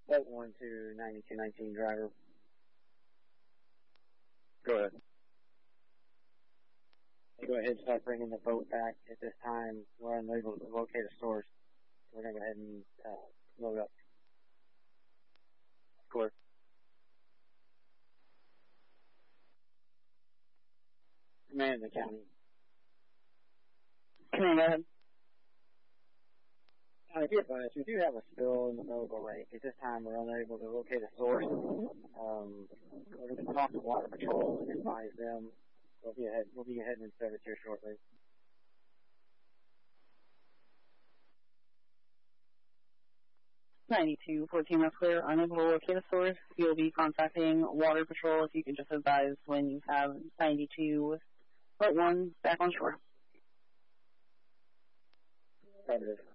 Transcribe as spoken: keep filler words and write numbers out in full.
Boat one to ninety-two nineteen driver. Go ahead. Go ahead and start bringing the boat back. At this time, we're unable to locate a source. We're going to go ahead and uh, load up. Clear. Command the county. Command, go ahead. Uh, be advised, we do have a spill in the Nova Lake. At this time, we're unable to locate a source. Um, we're going to talk to Water Patrol and advise them. We'll be ahead. We'll be heading in service here shortly. ninety-two fourteen, that's clear. Unable to locate a source. You'll be contacting Water Patrol. If you can just advise when you have ninety-two foot one back on shore. Positive.